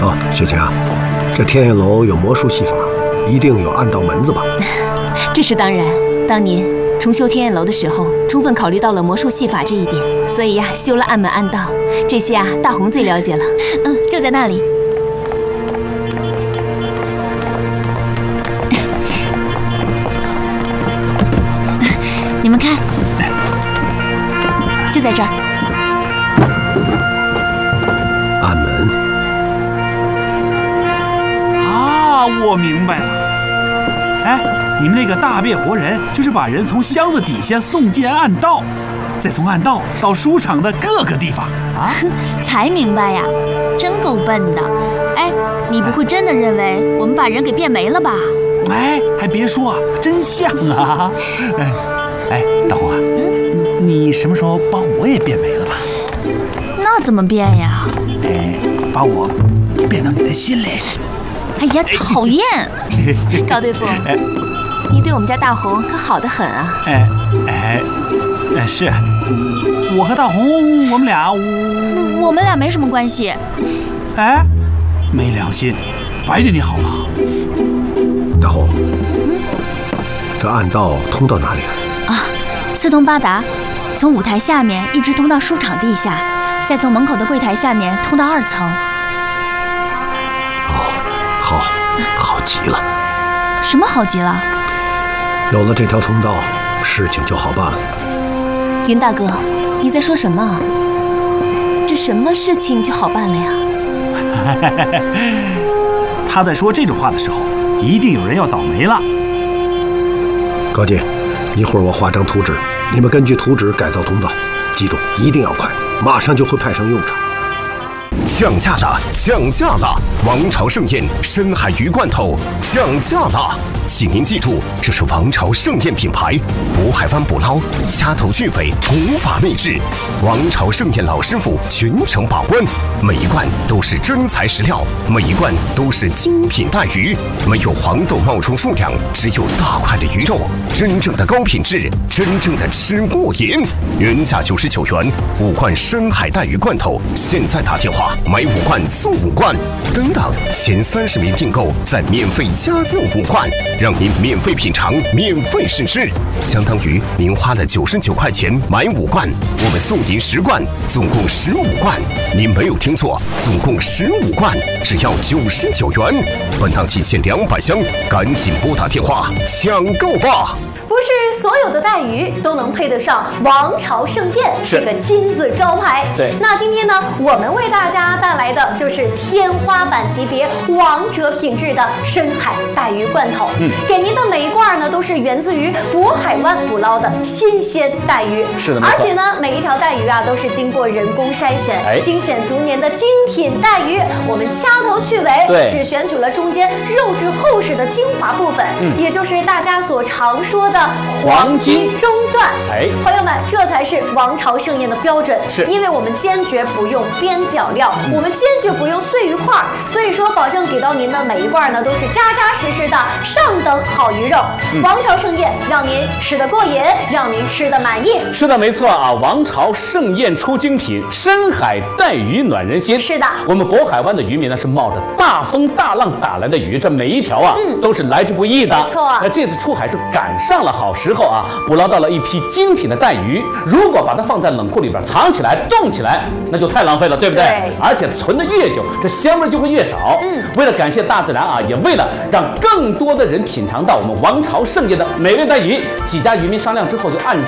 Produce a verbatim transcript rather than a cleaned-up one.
哦，雪晴啊，这天眼楼有魔术戏法，一定有暗道门子吧？ 这是当然。当年重修天眼楼的时候，充分考虑到了魔术戏法这一点，所以呀，修了暗门暗道。这些啊，大红最了解了。 嗯，就在那里。你们看，就在这儿。 暗门。 啊，我明白了。哎，你们那个大变活人，就是把人从箱子底下送进暗道，再从暗道到书场的各个地方啊。 才明白呀，真够笨的。哎，你不会真的认为我们把人给变没了吧？ 哎，还别说，真像啊。哎。哎，大红啊，嗯，你什么时候把我也变没了吧？ 那怎么变呀？ 哎，把我变到你的心里。 哎呀，讨厌！ 高队副，你对我们家大红可好得很啊。 哎哎哎，是，我和大红，我们俩，我, 我们俩没什么关系。 哎，没良心，白对你好了。 大红，嗯，这暗道通到哪里了？ 啊，四通八达，从舞台下面一直通到书场地下，再从门口的柜台下面通到二层。 哦，好，好极了。 什么好极了？ 有了这条通道，事情就好办了。 云大哥，你在说什么？这什么事情就好办了呀？ 他在说这种话的时候，一定有人要倒霉了。 高进。一会儿我画张图纸，你们根据图纸改造通道，记住一定要快，马上就会派上用场。 降价了，降价了！王朝盛宴深海鱼罐头降价了，请您记住，这是王朝盛宴品牌，渤海湾捕捞，掐头去尾，古法秘制。王朝盛宴老师傅全程把关，每一罐都是真材实料，每一罐都是精品带鱼，没有黄豆冒充数量，只有大块的鱼肉，真正的高品质，真正的吃过瘾。原价九十九元，五罐深海带鱼罐头，现在打电话买五罐送五罐，等等，前三十名订购再免费加赠五罐，让您免费品尝，免费试吃，相当于您花了九十九块钱买五罐，我们送您十罐，总共十五罐。您没有听错，总共十五罐，只要九十九元。本档仅限两百箱，赶紧拨打电话抢购吧！ 不是所有的带鱼都能配得上王朝盛宴这个金字招牌。 对， 那今天呢，我们为大家带来的就是天花板级别、王者品质的深海带鱼罐头。嗯，给您的每一罐呢，都是源自于渤海湾捕捞的新鲜带鱼。 是的， 而且呢，每一条带鱼啊，都是经过人工筛选，哎、精选足年的精品带鱼。我们掐头去尾， 对， 只选取了中间肉质厚实的精华部分，嗯，也就是大家所常说的黄金中段。哎，朋友们，这才是王朝盛宴的标准。是，因为我们坚决不用边角料，嗯、我们坚决不用碎鱼块，所以说保证给到您的每一罐呢都是扎扎实实的上等好鱼肉。嗯、王朝盛宴让您吃得过瘾，让您吃得满意。 是的，没错啊！王朝盛宴出精品，深海带鱼暖人心。 是的， 我们渤海湾的渔民呢是冒着大风大浪打来的鱼，这每一条啊、嗯、都是来之不易的。 没错， 那这次出海是赶上了好时候啊，捕捞到了一批精品的带鱼。如果把它放在冷库里边藏起来、冻起来，那就太浪费了，对不对？ 对。 而且存得越久，这香味就会越少。嗯。为了感谢大自然啊，也为了让更多的人品尝到我们王朝盛宴的美味带鱼，几家渔民商量之后就按